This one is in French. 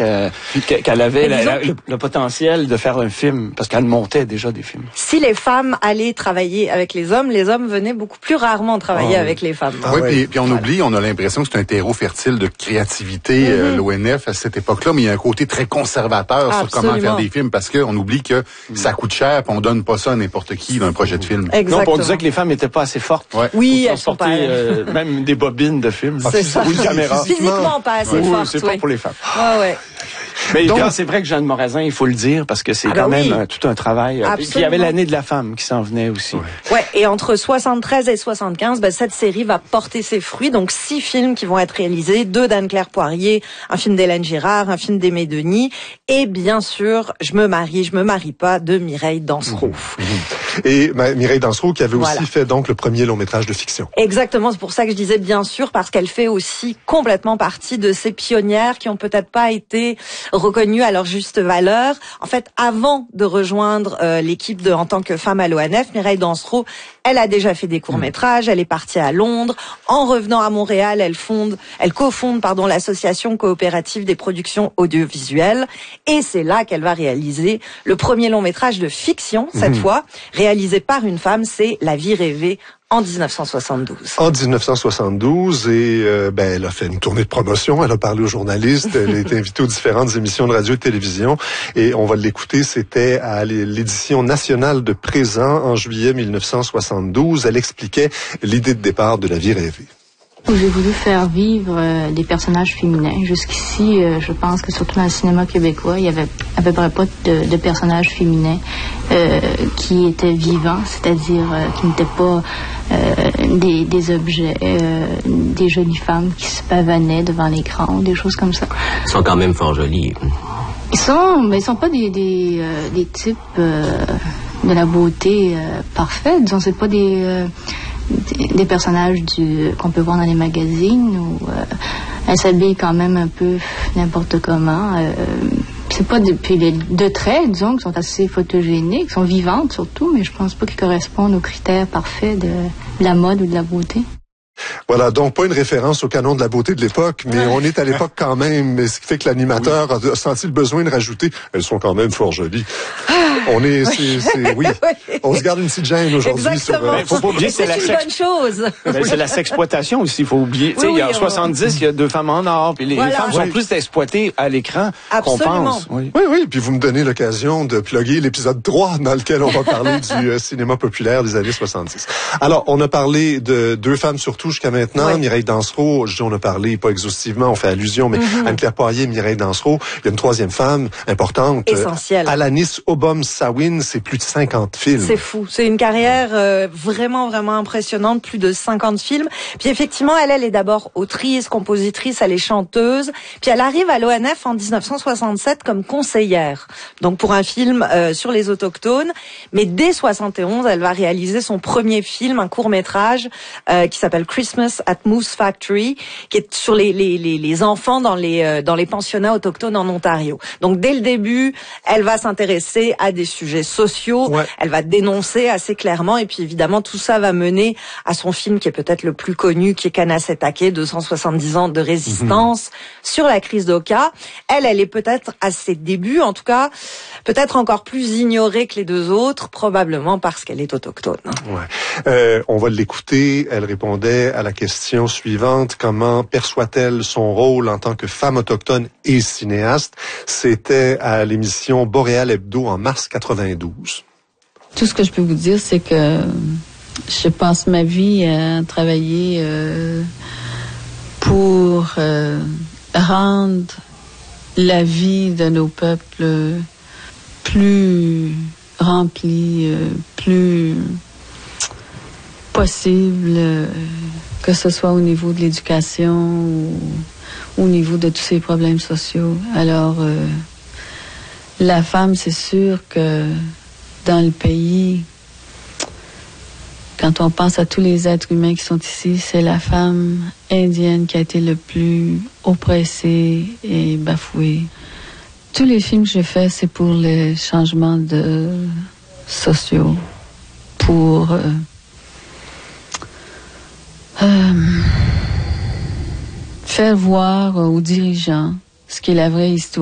qu'elle avait le potentiel de faire un film, parce qu'elle montait déjà des films. Si les femmes allaient travailler avec les hommes venaient beaucoup plus rarement travailler avec les femmes. Puis on oublie, on a l'impression que c'est un terreau fertile de créativité, l'ONF à cette époque-là, mais il y a un côté très conservateur sur comment faire des films, parce qu'on oublie que ça coûte cher, puis on donne pas ça à n'importe qui dans un projet de film. Exactement. Donc on disait que les femmes n'étaient pas assez fortes. Oui, elles sont pas. Même des bobines de films. C'est ça. Ou une caméra. Physiquement pas assez fortes. C'est pas pour les femmes. Ouais. Mais c'est vrai que Jeanne Morazin, il faut le dire, parce que c'est quand même tout un travail. Puis il y avait l'année de la femme qui s'en venait aussi. Ouais, et entre 73 et 75, cette série va porter ses fruits. Donc 6 films qui vont être réalisés, 2 d'Anne-Claire Poirier, un film d'Hélène Girard, un film d'Aimé Denis, et bien sûr, Je me marie pas de Mireille Dansereau. Et Mireille Dansereau qui avait aussi fait donc le premier long-métrage de fiction. Exactement, c'est pour ça que je disais bien sûr, parce qu'elle fait aussi complètement partie de ces pionnières qui ont peut-être pas été reconnues à leur juste valeur. En fait, avant de rejoindre l'équipe en tant que femme à l'ONF, Mireille Dansereau, elle a déjà fait des courts-métrages, elle est partie à Londres. En revenant à Montréal, elle cofonde l'association coopérative des productions audiovisuelles. Et c'est là qu'elle va réaliser le premier long-métrage de fiction, cette fois, réalisé par une femme, c'est La vie rêvée, en 1972. En 1972, et elle a fait une tournée de promotion, elle a parlé aux journalistes, elle a été invitée aux différentes émissions de radio et de télévision, et on va l'écouter, c'était à l'édition nationale de Présent en juillet 1972. Elle expliquait l'idée de départ de La vie rêvée. J'ai voulu faire vivre des personnages féminins. Jusqu'ici, je pense que surtout dans le cinéma québécois, il y avait à peu près pas de personnages féminins qui étaient vivants, c'est-à-dire qui n'étaient pas des objets, des jolies femmes qui se pavanaient devant l'écran, des choses comme ça. Ils sont quand même fort jolis. Ils sont pas des types de la beauté parfaite. Disons, c'est pas des personnages qu'on peut voir dans les magazines où elles s'habillent quand même un peu n'importe comment. C'est pas puis les 2 traits, disons, qui sont assez photogéniques, qui sont vivantes surtout, mais je pense pas qu'ils correspondent aux critères parfaits de la mode ou de la beauté. Voilà, donc pas une référence au canon de la beauté de l'époque, mais on est à l'époque quand même, ce qui fait que l'animateur a senti le besoin de rajouter « Elles sont quand même fort jolies ». On est, on se garde une petite gêne aujourd'hui. Exactement. Faut pas oublier, c'est une bonne chose. C'est la sexploitation aussi, il faut oublier. Il y a 70, il y a 2 femmes en or, puis les femmes sont plus exploitées à l'écran qu'on pense. Oui, puis vous me donnez l'occasion de plugger l'épisode 3 dans lequel on va parler du cinéma populaire des années 70. Alors, on a parlé de 2 femmes surtout jusqu'à maintenant. Mireille Dansereau, on a parlé, pas exhaustivement, on fait allusion, mais Anne-Claire Poirier, Mireille Dansereau. Il y a une 3e femme importante. Essentielle. Alanis Obom-Sawin, c'est plus de 50 films. C'est fou. C'est une carrière vraiment, vraiment impressionnante. Plus de 50 films. Puis effectivement, elle est d'abord autrice, compositrice, elle est chanteuse. Puis elle arrive à l'ONF en 1967 comme conseillère. Donc pour un film sur les autochtones. Mais dès 71, elle va réaliser son premier film, un court-métrage qui s'appelle Christmas at Moose Factory, qui est sur les enfants dans les pensionnats autochtones en Ontario. Donc dès le début, elle va s'intéresser à des sujets sociaux, elle va dénoncer assez clairement, et puis évidemment tout ça va mener à son film qui est peut-être le plus connu, qui est Kanessetake, 270 ans de résistance sur la crise d'Oka. Elle est peut-être à ses débuts, en tout cas, peut-être encore plus ignorée que les 2 autres, probablement parce qu'elle est autochtone. On va l'écouter, elle répondait à la question suivante, comment perçoit-elle son rôle en tant que femme autochtone et cinéaste? C'était à l'émission Boréal Hebdo en mars 92. Tout ce que je peux vous dire, c'est que je passe ma vie à travailler pour rendre la vie de nos peuples plus remplie, plus possible, que ce soit au niveau de l'éducation ou au niveau de tous ces problèmes sociaux. Alors, la femme, c'est sûr que dans le pays, quand on pense à tous les êtres humains qui sont ici, c'est la femme indienne qui a été le plus oppressée et bafouée. Tous les films que j'ai faits, c'est pour les changements sociaux, pour faire voir aux dirigeants ce qu'est la vraie histoire.